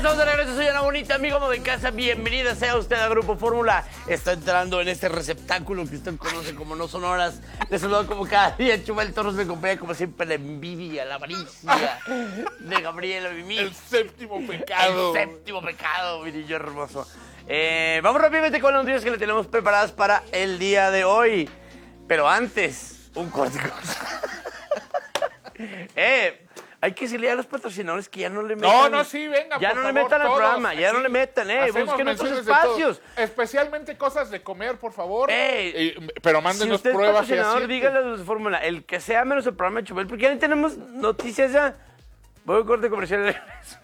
Estamos de regreso, soy Ana Bonita, amigo de casa. Bienvenida sea usted a Grupo Fórmula. Está entrando en este receptáculo que usted conoce como No Sonoras. Le saludo como cada día. Chumel Torres me acompaña como siempre la envidia, la avaricia de Gabriela Mimi. El séptimo pecado. El séptimo pecado, mi niño hermoso. Vamos rápidamente con las noticias que le tenemos preparadas para el día de hoy. Pero antes, un corte. Hay que decirle a los patrocinadores que ya no le metan. No, sí, venga, ya por no le favor, metan al todos. programa, ya Aquí no le metan, hacemos busquen otros menciones de todo. espacios. Especialmente cosas de comer, por favor. Si Pero mándenos usted es pruebas y patrocinador, así. díganle a los de Fórmula, el que sea menos el programa de Chumel, porque ya no tenemos noticias ya. Voy a corte comercial de regreso.